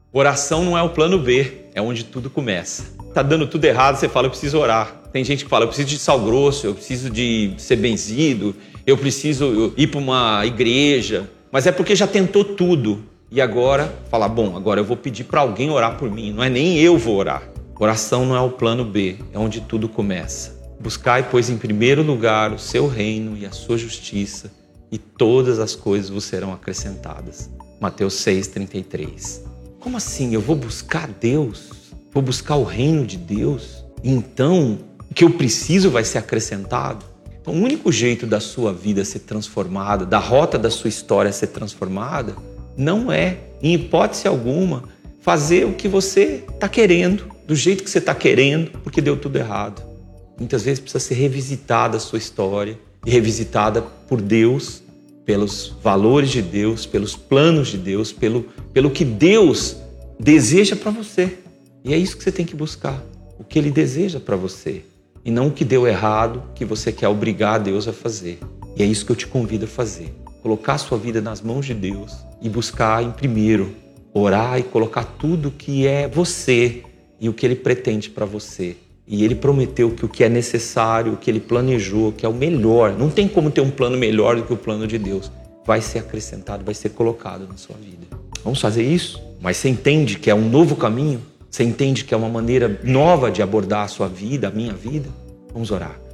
Oração não é o plano B, é onde tudo começa. Tá dando tudo errado, você fala, eu preciso orar. Tem gente que fala, eu preciso de sal grosso, eu preciso de ser benzido, eu preciso ir para uma igreja. Mas é porque já tentou tudo. E agora, fala, bom, agora eu vou pedir para alguém orar por mim. Não é nem eu vou orar. Oração não é o plano B, é onde tudo começa. Buscai, pois, em primeiro lugar o seu reino e a sua justiça, e todas as coisas vos serão acrescentadas. Mateus 6,33. Como assim? Eu vou buscar Deus? Vou buscar o reino de Deus? Então, o que eu preciso vai ser acrescentado? Então, o único jeito da sua vida ser transformada, da rota da sua história ser transformada, não é, em hipótese alguma, fazer o que você está querendo, do jeito que você está querendo, porque deu tudo errado. Muitas vezes precisa ser revisitada a sua história, e revisitada por Deus, pelos valores de Deus, pelos planos de Deus, pelo que Deus deseja para você. E é isso que você tem que buscar, o que Ele deseja para você. E não o que deu errado, que você quer obrigar a Deus a fazer. E é isso que eu te convido a fazer. Colocar a sua vida nas mãos de Deus e buscar em primeiro, orar e colocar tudo que é você e o que Ele pretende para você. E Ele prometeu que o que é necessário, o que Ele planejou, que é o melhor, não tem como ter um plano melhor do que o plano de Deus, vai ser acrescentado, vai ser colocado na sua vida. Vamos fazer isso? Mas você entende que é um novo caminho? Você entende que é uma maneira nova de abordar a sua vida, a minha vida? Vamos orar.